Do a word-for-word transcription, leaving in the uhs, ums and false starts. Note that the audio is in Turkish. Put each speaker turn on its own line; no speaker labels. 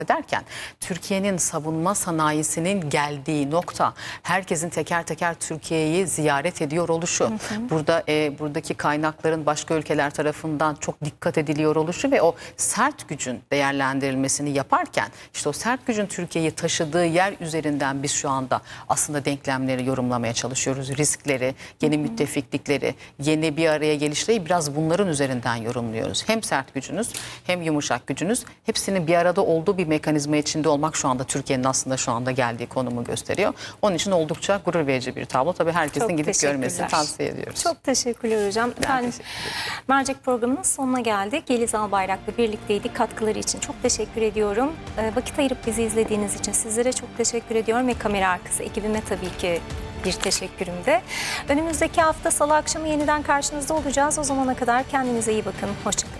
ederken Türkiye'nin savunma sanayisinin geldiği nokta, herkesin teker teker Türkiye'yi ziyaret ediyor oluşu, hı hı. burada e, buradaki kaynakların başka ülkeler tarafından çok dikkat ediliyor oluşu ve o sert gücün değerlendirilmesini yaparken işte o sert gücün Türkiye'yi taşıdığı yer üzerinden biz şu anda aslında denklemleri yorumlamaya çalışıyoruz. Riskleri, yeni hı hı. müttefiklikleri, yeni bir araya gelişleri biraz bunların üzerinden yorumluyoruz. Hem sert gücünüz hem yumuşak gücünüz, hepsinin bir arada olduğu bir mekanizma içinde olmak şu anda Türkiye'nin aslında şu anda geldiği konumu gösteriyor. Onun için oldukça gurur verici bir tablo. Tabii herkesin
Çok
gidip görmesini tavsiye ediyoruz.
Çok teşekkürler hocam.
Ben
Efendim,
teşekkür ederim.
Mercek programının sonuna geldik. Yeliz Albayrak'la birlikteydik. Katkıları için çok teşekkür ediyorum. Ee, vakit ayırıp bizi izlediğiniz için sizlere çok teşekkür ediyorum ve kamera arkası ekibime tabii ki bir teşekkürüm de. Önümüzdeki hafta Salı akşamı yeniden karşınızda olacağız. O zamana kadar kendinize iyi bakın. Hoşçakalın.